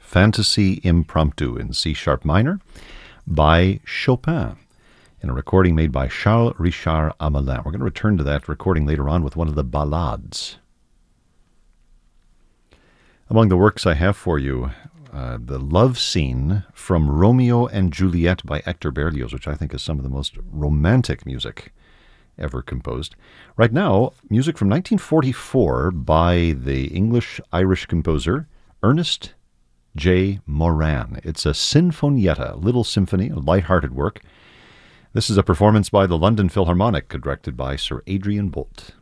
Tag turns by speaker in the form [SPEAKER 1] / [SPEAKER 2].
[SPEAKER 1] Fantasy Impromptu in C-sharp minor by Chopin, in a recording made by Charles Richard Amelin. We're going to return to that recording later on with one of the ballades. Among the works I have for you, the love scene from Romeo and Juliet by Hector Berlioz, which I think is some of the most romantic music ever composed. Right now, music from 1944 by the English-Irish composer Ernest J. Moran. It's a sinfonietta, little symphony, a light-hearted work. This is a performance by the London Philharmonic, directed by Sir Adrian Boult.